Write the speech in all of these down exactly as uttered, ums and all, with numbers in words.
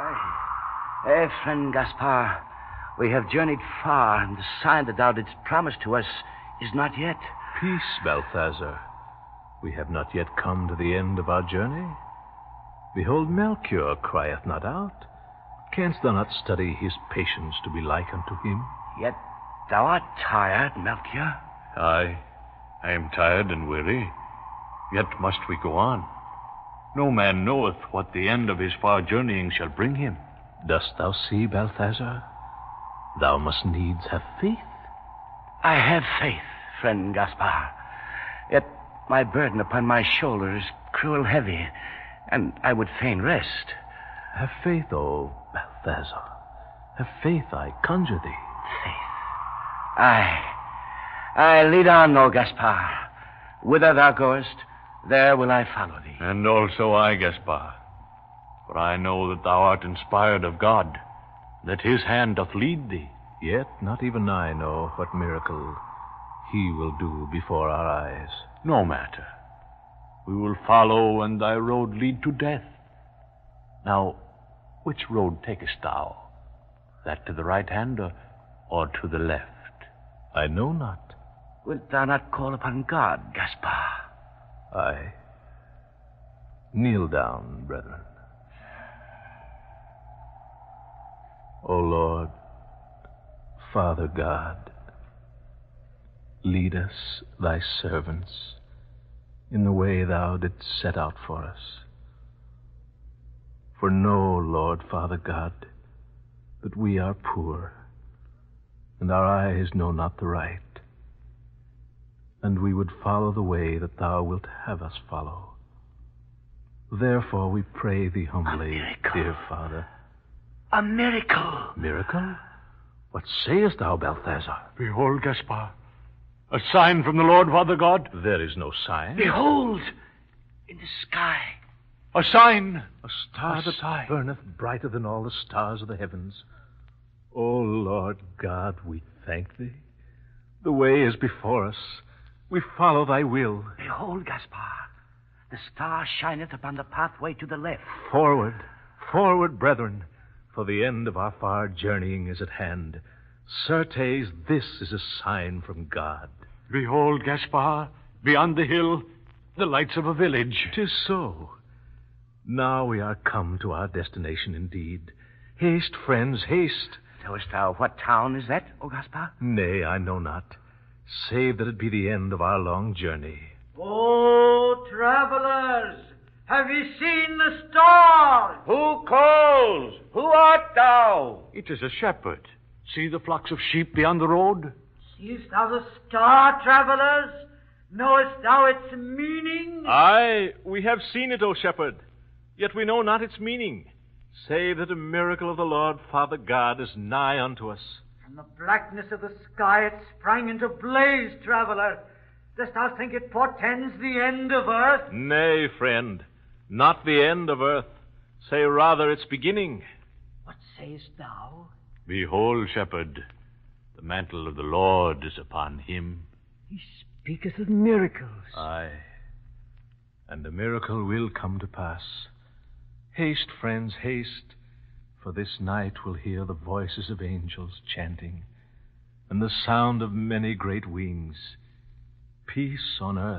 Aye. Eh, friend Gaspar, we have journeyed far, and the sign that thou didst promise to us is not yet. Peace, Balthazar. We have not yet come to the end of our journey. Behold, Melchior crieth not out. Canst thou not study his patience to be like unto him? Yet thou art tired, Melchior. Aye, I am tired and weary. Yet must we go on. No man knoweth what the end of his far journeying shall bring him. Dost thou see, Balthazar? Thou must needs have faith. I have faith, friend Gaspar. Yet my burden upon my shoulder is cruel heavy, and I would fain rest. Have faith, O Balthazar. Have faith, I conjure thee. Faith. Aye. Aye, lead on, O Gaspar. Whither thou goest, there will I follow thee. And also I, Gaspar. For I know that thou art inspired of God, that his hand doth lead thee. Yet not even I know what miracle he will do before our eyes. No matter. We will follow, and thy road lead to death. Now, which road takest thou? That to the right hand or, or to the left? I know not. Wilt thou not call upon God, Gaspar? Aye. Kneel down, brethren. O Lord, Father God, lead us, thy servants, in the way thou didst set out for us. For know, Lord, Father God, that we are poor, and our eyes know not the right, and we would follow the way that thou wilt have us follow. Therefore we pray thee humbly, dear Father. A miracle. Miracle? What sayest thou, Balthazar? Behold, Gaspar, a sign from the Lord Father God. There is no sign. Behold, in the sky. A sign. A star A that sign. burneth brighter than all the stars of the heavens. O Lord God, we thank thee. The way is before us. We follow thy will. Behold, Gaspar, the star shineth upon the pathway to the left. Forward, forward, brethren, for the end of our far journeying is at hand. Certes, this is a sign from God. Behold, Gaspar, beyond the hill, the lights of a village. 'Tis so. Now we are come to our destination indeed. Haste, friends, haste. Knowest thou what town is that, O Gaspar? Nay, I know not, save that it be the end of our long journey. Oh, travelers, have ye seen the star? Who calls? Who art thou? It is a shepherd. See the flocks of sheep beyond the road? Seest thou the star, travelers? Knowest thou its meaning? Aye, we have seen it, O shepherd, yet we know not its meaning, save that a miracle of the Lord Father God is nigh unto us. From the blackness of the sky it sprang into blaze, traveler. Dost thou think it portends the end of earth? Nay, friend, not the end of earth. Say rather its beginning. What sayest thou? Behold, shepherd, the mantle of the Lord is upon him. He speaketh of miracles. Aye, and a miracle will come to pass. Haste, friends, haste, for this night will hear the voices of angels chanting, and the sound of many great wings. Peace on earth,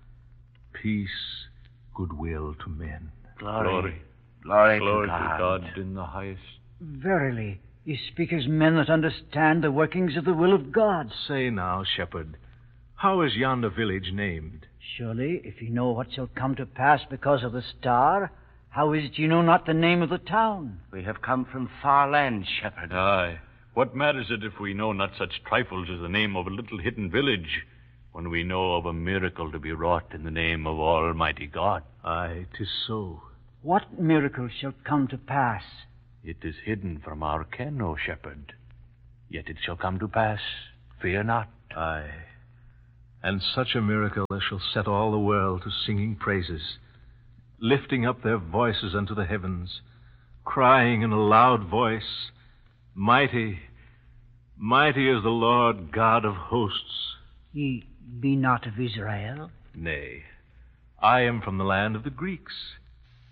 peace, goodwill to men. Glory. Glory, Glory to to God. God in the highest. Verily, ye speak as men that understand the workings of the will of God. Say now, shepherd, how is yonder village named? Surely, if ye know what shall come to pass because of the star, how is it ye know not the name of the town? We have come from far land, shepherd. Aye. What matters it if we know not such trifles as the name of a little hidden village, when we know of a miracle to be wrought in the name of Almighty God? Aye, 'tis so. What miracle shall come to pass? It is hidden from our ken, O shepherd. Yet it shall come to pass. Fear not. Aye. And such a miracle as shall set all the world to singing praises, lifting up their voices unto the heavens, crying in a loud voice, Mighty, mighty is the Lord God of hosts. Ye be not of Israel? Nay, I am from the land of the Greeks.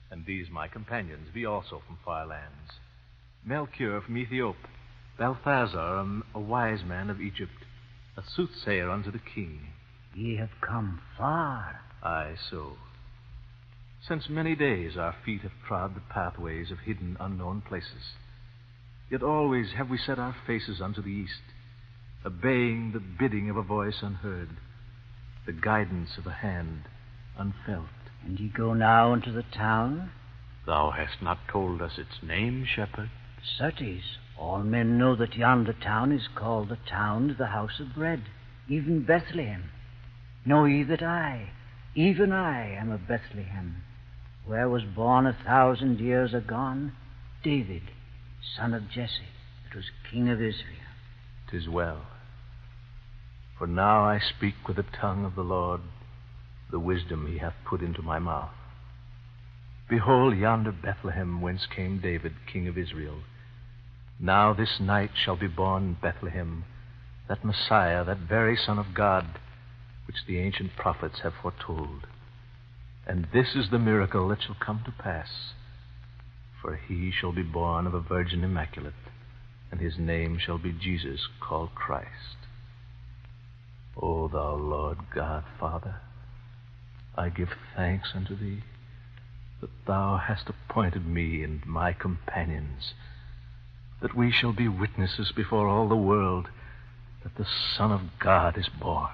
And these my companions be also from far lands. Melchior from Ethiop, Balthazar, a, a wise man of Egypt, a soothsayer unto the king. Ye have come far. Aye, so. Since many days our feet have trod the pathways of hidden, unknown places. Yet always have we set our faces unto the east, obeying the bidding of a voice unheard, the guidance of a hand unfelt. And ye go now into the town? Thou hast not told us its name, shepherd. Certes, all men know that yonder town is called the town of the house of bread, even Bethlehem. Know ye that I, even I, am of Bethlehem, where was born a thousand years agone David, son of Jesse, that was king of Israel. 'Tis well. For now I speak with the tongue of the Lord, the wisdom he hath put into my mouth. Behold yonder Bethlehem, whence came David, king of Israel. Now this night shall be born in Bethlehem that Messiah, that very Son of God, which the ancient prophets have foretold. And this is the miracle that shall come to pass. For he shall be born of a virgin immaculate, and his name shall be Jesus, called Christ. O thou Lord God, Father, I give thanks unto thee that thou hast appointed me and my companions, that we shall be witnesses before all the world that the Son of God is born.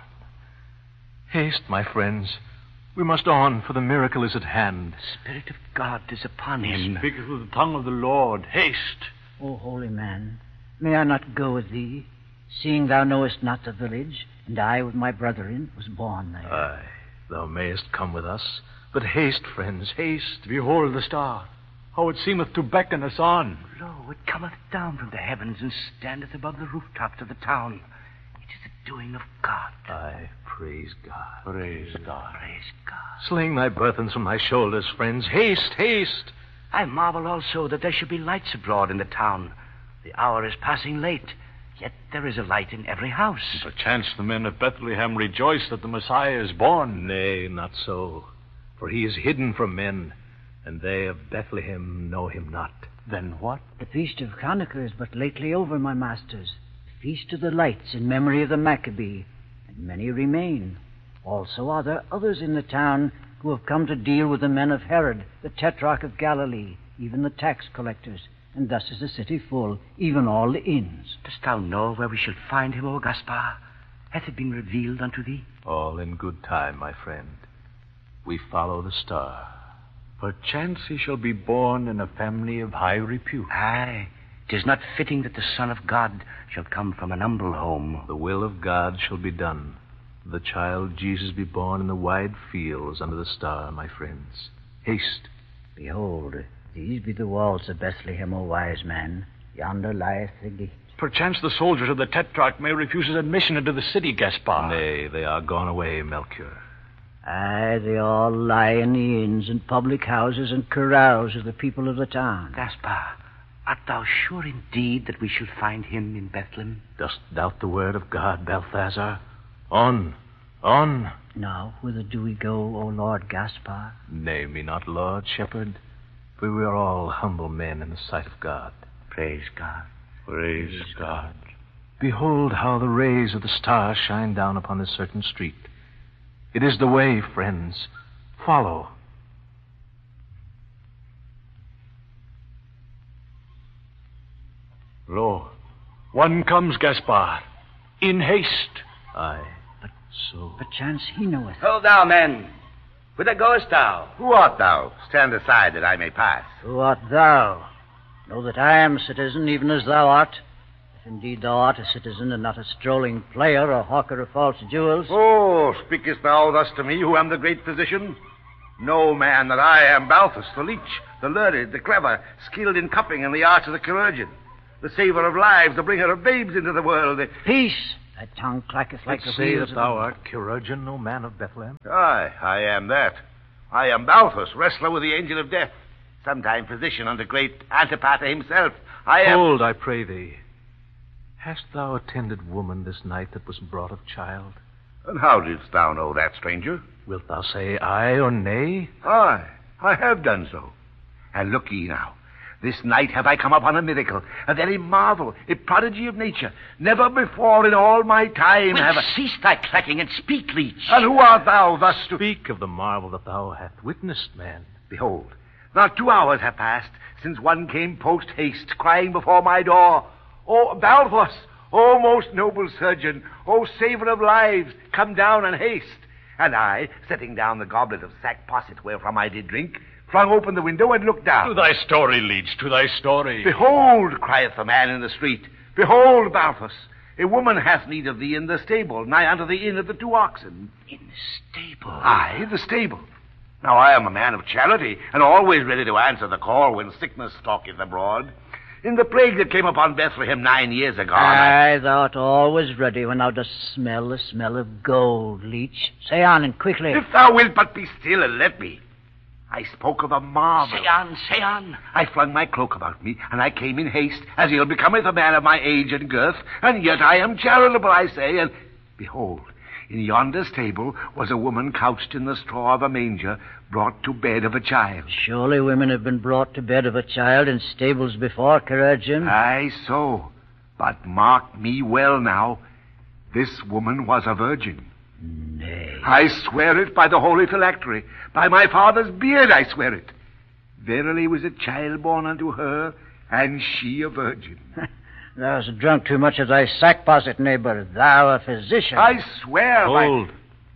Haste, my friends. We must on, for the miracle is at hand. The Spirit of God is upon him. Speak with the tongue of the Lord. Haste. O holy man, may I not go with thee, seeing thou knowest not the village, and I with my brethren was born there? Aye, thou mayest come with us. But haste, friends, haste. Behold the star, how it seemeth to beckon us on. Lo, it cometh down from the heavens and standeth above the rooftops of the town. It is the doing of God. Aye, praise God. Praise God. Praise God. Sling thy burthens from thy shoulders, friends. Haste, haste. I marvel also that there should be lights abroad in the town. The hour is passing late, yet there is a light in every house. Perchance the men of Bethlehem rejoice that the Messiah is born. Nay, not so. For he is hidden from men, and they of Bethlehem know him not. Then what? The feast of Hanukkah is but lately over, my masters. The feast of the lights in memory of the Maccabee, and many remain. Also are there others in the town who have come to deal with the men of Herod, the tetrarch of Galilee, even the tax collectors, and thus is the city full, even all the inns. Dost thou know where we shall find him, O Gaspar? Hath it been revealed unto thee? All in good time, my friend. We follow the star. Perchance he shall be born in a family of high repute. Aye, 'tis not fitting that the Son of God shall come from an humble home. The will of God shall be done. The child Jesus be born in the wide fields under the star, my friends. Haste. Behold, these be the walls of Bethlehem, O wise man. Yonder lieth the gate. Perchance the soldiers of the Tetrarch may refuse us admission into the city, Gaspar. Nay, they are gone away, Melchior. Aye, they all lie in the inns and public houses and carouse of the people of the town. Gaspar, art thou sure indeed that we shall find him in Bethlehem? Dost doubt the word of God, Balthazar? On, on. Now, whither do we go, O Lord Gaspar? Name me not Lord, shepherd, for we are all humble men in the sight of God. Praise God. Praise God. Behold how the rays of the star shine down upon this certain street. It is the way, friends. Follow. Lo, one comes, Gaspar. In haste. Aye, but so. Perchance he knoweth. Hold thou, men. Whither goest thou? Who art thou? Stand aside that I may pass. Who art thou? Know that I am a citizen, even as thou art. If indeed thou art a citizen, and not a strolling player or hawker of false jewels. Oh, speakest thou thus to me, who am the great physician? Know, man, that I am Balthus, the leech, the learned, the clever, skilled in cupping and the arts of the chirurgeon, the saver of lives, the bringer of babes into the world. The... Peace! Thy tongue clacketh like Let's the say wheels that of thou a- art chirurgeon, O man of Bethlehem. Aye, I am that. I am Balthus, wrestler with the angel of death, sometime physician unto great Antipater himself. I am... Hold, I pray thee. Hast thou attended woman this night that was brought of child? And how didst thou know that, stranger? Wilt thou say aye or nay? Aye, I have done so. And look ye now. This night have I come upon a miracle, a very marvel, a prodigy of nature. Never before in all my time Well, have I... cease thy clacking and speak, leech. And who art thou thus to... Speak of the marvel that thou hast witnessed, man. Behold, not two hours have passed since one came post-haste, crying before my door, O Balthus, O most noble surgeon, O saver of lives, come down and haste. And I, setting down the goblet of sack posset wherefrom I did drink, flung open the window and looked down. To thy story, leech, to thy story. Behold, crieth the man in the street, behold, Balthus, a woman hath need of thee in the stable, nigh unto the inn of the two oxen. In the stable? Aye, the stable. Now I am a man of charity, and always ready to answer the call when sickness stalketh abroad. In the plague that came upon Bethlehem nine years agone, I... Aye, thou art always ready when thou dost smell the smell of gold, leech. Say on, and quickly. If thou wilt but be still and let me. I spoke of a marvel. Say on, say on. I flung my cloak about me, and I came in haste, as ill becometh a man of my age and girth, and yet I am charitable, I say, and behold, in yonder stable was a woman couched in the straw of a manger, brought to bed of a child. Surely women have been brought to bed of a child in stables before, Caerdion. Aye, so. But mark me well now. This woman was a virgin. Nay. I swear it by the holy phylactery. By my father's beard I swear it. Verily was a child born unto her, and she a virgin. Thou hast drunk too much of thy sack posset, neighbor. Thou a physician. I swear by... Hold.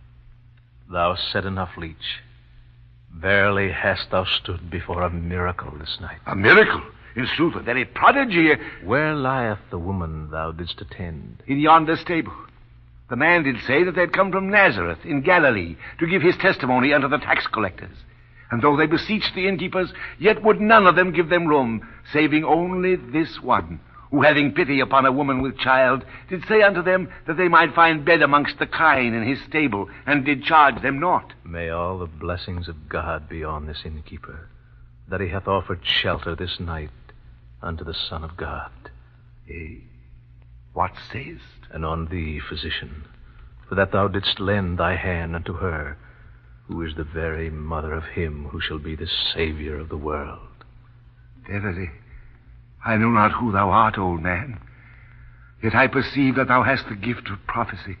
Thou said enough, leech. Verily hast thou stood before a miracle this night. A miracle? In sooth, a very prodigy. Where lieth the woman thou didst attend? In yonder stable. The man did say that they had come from Nazareth in Galilee to give his testimony unto the tax collectors. And though they beseeched the innkeepers, yet would none of them give them room, saving only this one, who, having pity upon a woman with child, did say unto them that they might find bed amongst the kine in his stable, and did charge them naught. May all the blessings of God be on this innkeeper, that he hath offered shelter this night unto the Son of God. Eh, what sayest? And on thee, physician, for that thou didst lend thy hand unto her, who is the very mother of him who shall be the Savior of the world. Verily, I know not who thou art, old man, yet I perceive that thou hast the gift of prophecy.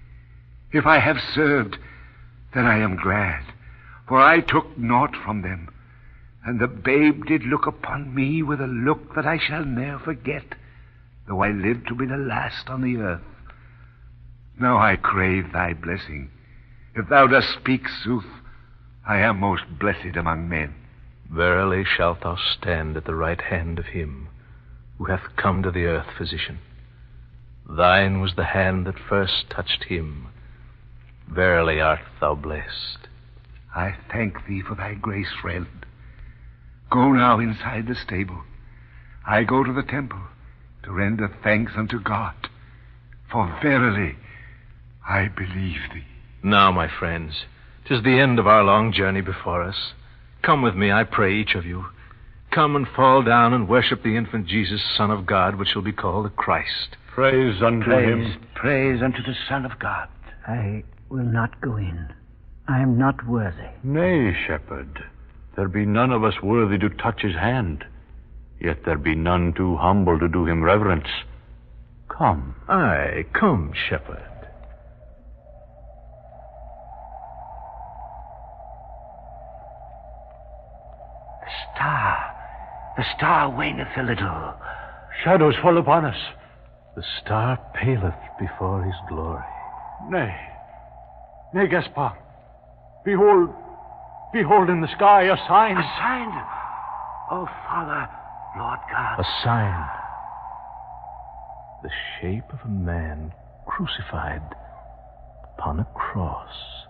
If I have served, then I am glad, for I took naught from them, and the babe did look upon me with a look that I shall ne'er forget, though I live to be the last on the earth. Now I crave thy blessing. If thou dost speak sooth, I am most blessed among men. Verily shalt thou stand at the right hand of him who hath come to the earth, physician. Thine was the hand that first touched him. Verily art thou blessed. I thank thee for thy grace, friend. Go now inside the stable. I go to the temple to render thanks unto God. For verily I believe thee. Now, my friends, 'tis the end of our long journey before us. Come with me, I pray, each of you. Come and fall down and worship the infant Jesus, Son of God, which shall be called the Christ. Praise unto Praise, him. praise unto the Son of God. I will not go in. I am not worthy. Nay, shepherd, there be none of us worthy to touch his hand, yet there be none too humble to do him reverence. Come. Aye, come, shepherd. The star, the star waneth a little. Shadows fall upon us. The star paleth before his glory. Nay, nay, Gaspar. Behold, behold in the sky a sign. A sign. Oh, Father, Lord God. A sign. The shape of a man crucified upon a cross.